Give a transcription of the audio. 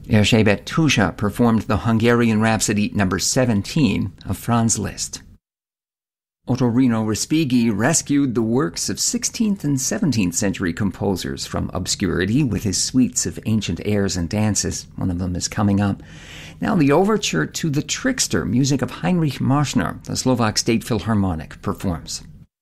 Erzsébet Tusa performed the Hungarian Rhapsody No. 17 of Franz Liszt. Ottorino Respighi rescued the works of 16th and 17th century composers from obscurity with his suites of ancient airs and dances. One of them is coming up. Now the overture to The Trickster, music of Heinrich Marschner, the Slovak State Philharmonic, performs.